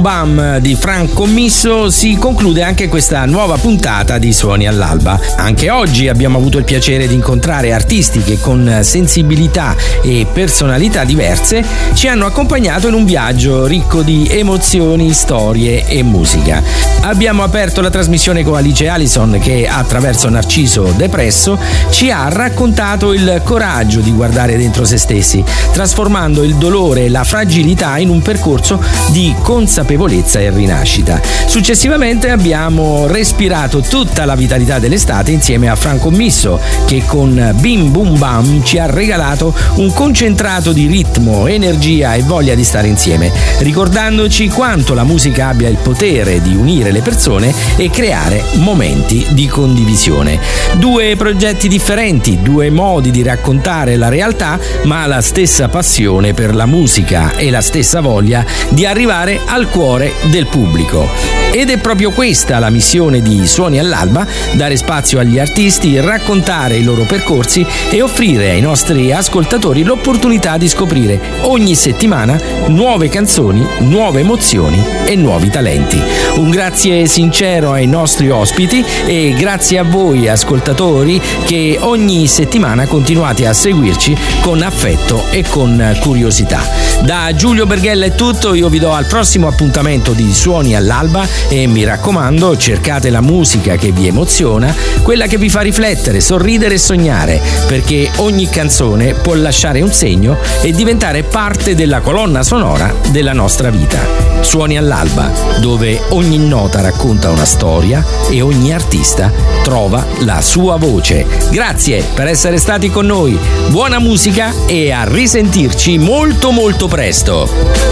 Bam di Frank Commisso si conclude anche questa nuova puntata di Suoni all'Alba. Anche oggi abbiamo avuto il piacere di incontrare artisti che con sensibilità e personalità diverse ci hanno accompagnato in un viaggio ricco di emozioni, storie e musica. Abbiamo aperto la trasmissione con Alice Allison che attraverso Narciso Depresso ci ha raccontato il coraggio di guardare dentro se stessi, trasformando il dolore e la fragilità in un percorso di consapevolezza e rinascita. Successivamente abbiamo respirato tutta la vitalità dell'estate insieme a Frank Commisso che con Bim Bum Bam ci ha regalato un concentrato di ritmo, energia e voglia di stare insieme, ricordandoci quanto la musica abbia il potere di unire le persone e creare momenti di condivisione. Due progetti differenti, due modi di raccontare la realtà, ma la stessa passione per la musica e la stessa voglia di arrivare al cuore del pubblico. Ed è proprio questa la missione di Suoni all'Alba: dare spazio agli artisti, raccontare i loro percorsi e offrire ai nostri ascoltatori l'opportunità di scoprire ogni settimana nuove canzoni, nuove emozioni e nuovi talenti. Un grazie sincero ai nostri ospiti e grazie a voi ascoltatori che ogni settimana continuate a seguirci con affetto e con curiosità. Da Giulio Berghella è tutto, io vi do al prossimo appuntamento di Suoni all'Alba e mi raccomando, cercate la musica che vi emoziona, quella che vi fa riflettere, sorridere e sognare, perché ogni canzone può lasciare un segno e diventare parte della colonna sonora della nostra vita. Suoni all'Alba, dove ogni nota racconta una storia e ogni artista trova la sua voce. Grazie per essere stati con noi, buona musica e a risentirci molto presto.